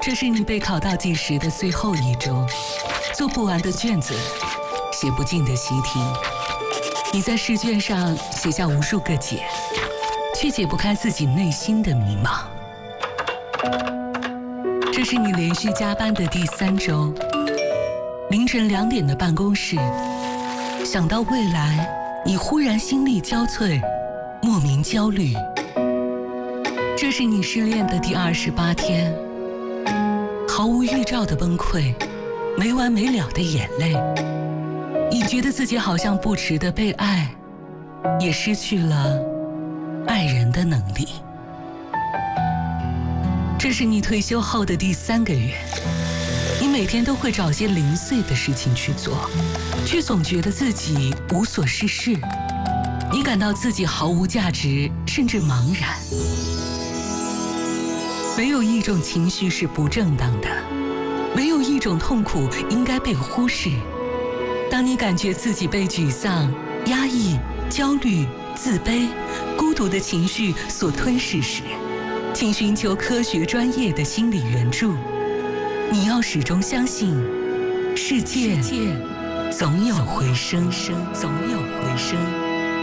这是你备考倒计时的最后一周，做不完的卷子，写不尽的习题。你在试卷上写下无数个解，却解不开自己内心的迷茫。这是你连续加班的第3周，凌晨2点的办公室，想到未来，你忽然心力交瘁，莫名焦虑。这是你失恋的第28天，毫无预兆的崩溃，没完没了的眼泪。你觉得自己好像不值得被爱，也失去了爱人的能力。这是你退休后的第3个月，你每天都会找些零碎的事情去做，却总觉得自己无所事事。你感到自己毫无价值，甚至茫然。没有一种情绪是不正当的，没有一种痛苦应该被忽视。当你感觉自己被沮丧、压抑、焦虑、自卑、孤独的情绪所吞噬时，请寻求科学专业的心理援助。你要始终相信，世界总有回声，总有回声。